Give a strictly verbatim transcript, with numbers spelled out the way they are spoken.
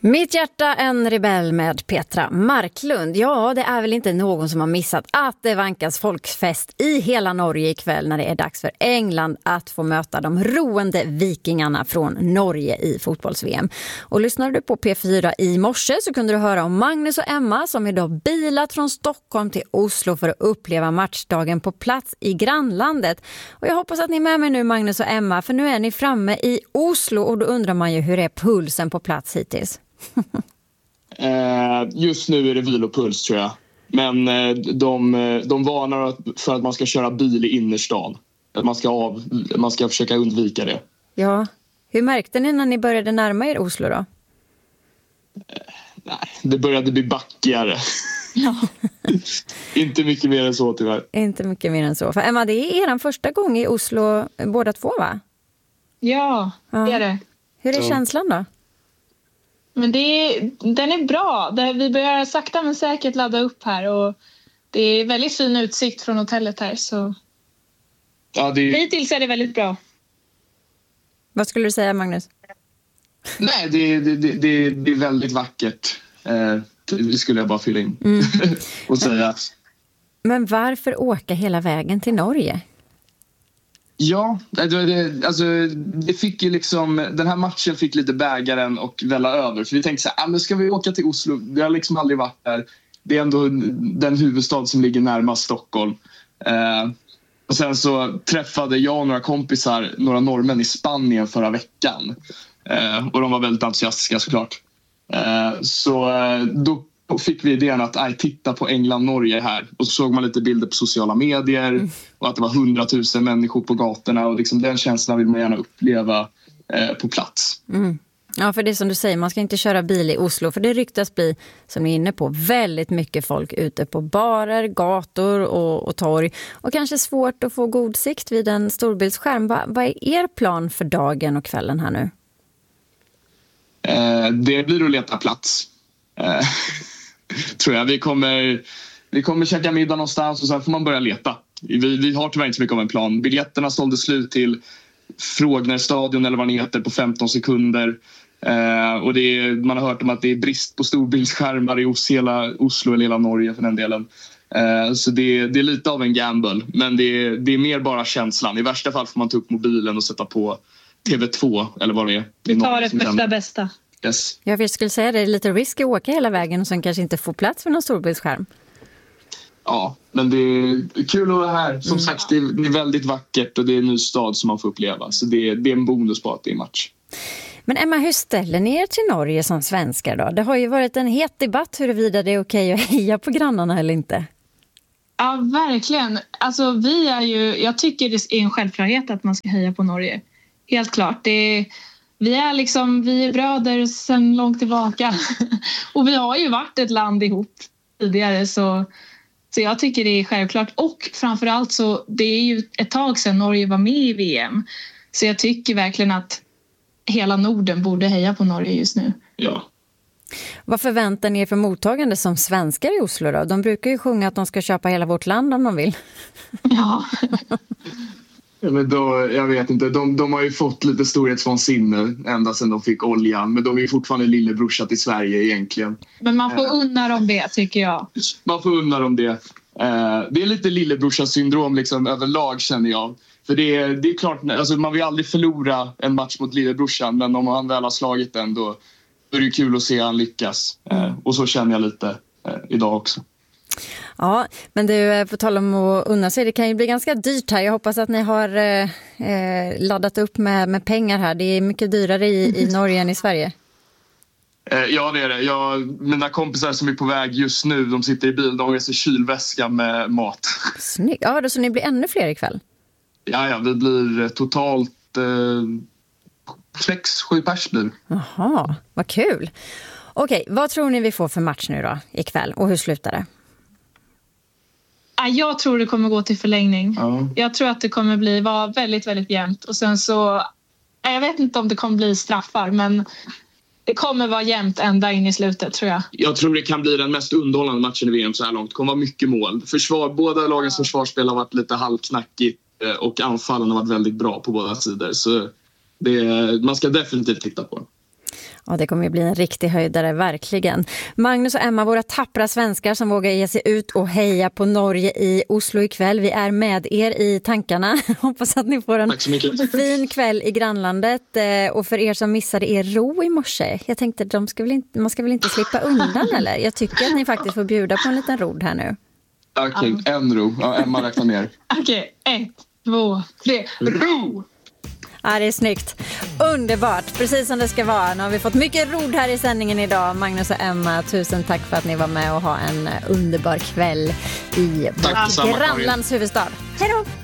Mitt hjärta en rebell med Petra Marklund. Ja, det är väl inte någon som har missat att det vankas folkfest i hela Norge ikväll när det är dags för England att få möta de roende vikingarna från Norge i fotbolls-V M. Och lyssnar du på P fyra i morse så kunde du höra om Magnus och Emma som idag bilat från Stockholm till Oslo för att uppleva matchdagen på plats i grannlandet. Och jag hoppas att ni är med mig nu, Magnus och Emma, för nu är ni framme i Oslo och då undrar man ju hur är pulsen på plats hittills? eh, just nu är det vilopuls tror jag. Men eh, de, de varnar för att man ska köra bil i innerstan. Att man ska, av, man ska försöka undvika det. Ja, hur märkte ni när ni började närma er Oslo då? Eh, nej, det började bli backigare. Ja. Inte mycket mer än så tyvärr. Inte mycket mer än så. För Emma, det är er första gång i Oslo båda två, va? Ja, ja. Det är det. Hur är ja. känslan då? Men det är, den är bra. Det, vi börjar sakta men säkert ladda upp här. Och det är väldigt fin utsikt från hotellet här. Så ja, det... hittills är det väldigt bra. Vad skulle du säga, Magnus? Nej, det, det, det, det är väldigt vackert. Eh, det skulle jag bara fylla in mm. och säga. Men varför åka hela vägen till Norge? Ja, det, alltså, det fick ju liksom, den här matchen fick lite bägaren och välla över. För vi tänkte så här, ah, men ska vi åka till Oslo? Vi har liksom aldrig varit där. Det är ändå den huvudstad som ligger närmast Stockholm. Eh, och sen så träffade jag och några kompisar, några norrmän i Spanien förra veckan. Eh, och de var väldigt entusiastiska såklart. Eh, så eh, då fick vi idén att aj, titta på England-Norge här. Och så såg man lite bilder på sociala medier. Mm. Och att det var hundratusen människor på gatorna. Och liksom den känslan vill man gärna uppleva eh, på plats. Mm. Ja, för det är som du säger, man ska inte köra bil i Oslo. För det ryktas bli, som ni är inne på, väldigt mycket folk ute på barer, gator och, och torg. Och kanske svårt att få god sikt vid en storbildsskärm. Va, vad är er plan för dagen och kvällen här nu? Eh, det blir att leta plats. Eh, tror jag. Vi kommer, vi kommer käka middag någonstans och sen får man börja leta. Vi, vi har tyvärr inte så mycket av en plan. Biljetterna sålde slut till Frognerstadion eller vad det heter på femton sekunder. Eh, och det är, man har hört om att det är brist på storbildsskärmar i hela Oslo eller hela Norge för den delen. Eh, så det, det är lite av en gamble. Men det är, det är mer bara känslan. I värsta fall får man ta upp mobilen och sätta på T V två eller vad det är. Vi tar det första bästa. Yes. Jag skulle säga att det är lite risky att åka hela vägen och sen kanske inte få plats för någon storbildsskärm. Ja, men det är kul att vara här. Som mm. sagt, det är, det är väldigt vackert och det är en ny stad som man får uppleva. Så det är, det är en bonus på att det är match. Men Emma, hur ställer ni er till Norge som svenskar då? Det har ju varit en het debatt huruvida det är okej att heja på grannarna eller inte. Ja, verkligen. Alltså, vi är ju, jag tycker det är en självklarhet att man ska heja på Norge. Helt klart. Det är... Vi är liksom, vi är bröder sedan långt tillbaka. Och vi har ju varit ett land ihop tidigare. Så, så jag tycker det är självklart. Och framförallt så, det är ju ett tag sedan Norge var med i V M. Så jag tycker verkligen att hela Norden borde heja på Norge just nu. Ja. Vad förväntar ni er för mottagande som svenskar i Oslo då? De brukar ju sjunga att de ska köpa hela vårt land om de vill. Ja. Ja, men då, jag vet inte, de, de har ju fått lite storhetsvansinne ända sedan de fick oljan. Men de är ju fortfarande lillebrorsa till Sverige egentligen. Men man får unna dem det, tycker jag. Man får unna dem det. Eh, det är lite lillebrorsa-syndrom liksom, överlag, känner jag. För det är, det är klart, alltså, man vill aldrig förlora en match mot lillebrorsan. Men om han väl har slagit den, då är det kul att se han lyckas. Eh, och så känner jag lite eh, idag också. Ja, men du, på tal om att unna sig, det kan ju bli ganska dyrt här. Jag hoppas att ni har eh, laddat upp med, med pengar här. Det är mycket dyrare i, i Norge än i Sverige. Eh, ja, det är det. Jag, mina kompisar som är på väg just nu, de sitter i bil, de reser kylväska med mat. Snyggt. Ja, då, så ni blir ännu fler ikväll? Ja, ja, det blir totalt eh, sex, sju pers blir. Jaha, vad kul. Okej, vad tror ni vi får för match nu då ikväll och hur slutar det? Jag tror det kommer gå till förlängning. Ja. Jag tror att det kommer bli vara väldigt, väldigt jämnt. Och sen så, jag vet inte om det kommer bli straffar, men det kommer vara jämnt ända in i slutet, tror jag. Jag tror det kan bli den mest underhållande matchen i V M så här långt. Det kommer vara mycket mål. Försvar, båda lagens ja. försvarsspel har varit lite halvknackigt och anfallen har varit väldigt bra på båda sidor. Så det, man ska definitivt titta på. Ja, det kommer ju bli en riktig höjdare, verkligen. Magnus och Emma, våra tappra svenskar som vågar ge sig ut och heja på Norge i Oslo ikväll. Vi är med er i tankarna. Hoppas att ni får en fin kväll i grannlandet. Och för er som missade er ro i morse, jag tänkte de ska väl inte, man ska väl inte slippa undan, eller? Jag tycker att ni faktiskt får bjuda på en liten rod här nu. Okej, okay, en ro. Ja, Emma räknar ner. Okej, okay, ett, två, tre, ro! Ja, det är snyggt. Underbart, precis som det ska vara. Nu har vi fått mycket rod här i sändningen idag. Magnus och Emma, tusen tack för att ni var med och ha en underbar kväll i vårt grannlands huvudstad. Hej då!